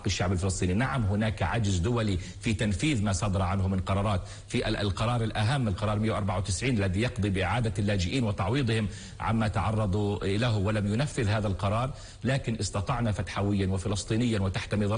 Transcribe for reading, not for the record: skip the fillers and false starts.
الشعب الفلسطيني. نعم هناك عجز دولي في تنفيذ ما صدر عنه من قرارات، في القرار الأهم القرار 194 الذي يقضي بإعادة اللاجئين وتعويضهم عما تعرضوا له، ولم ينفذ هذا القرار، لكن استطعنا فتحويا وفلسطينيا وتحت مظلة